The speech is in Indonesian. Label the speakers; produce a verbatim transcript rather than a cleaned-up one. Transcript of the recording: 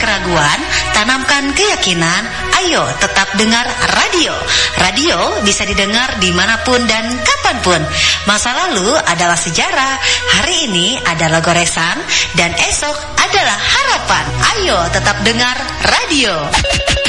Speaker 1: keraguan, tanamkan keyakinan. Ayo tetap dengar radio. Radio bisa didengar dimanapun dan kapanpun. Masa lalu adalah sejarah, hari ini adalah goresan, dan esok adalah harapan. Ayo tetap dengar radio.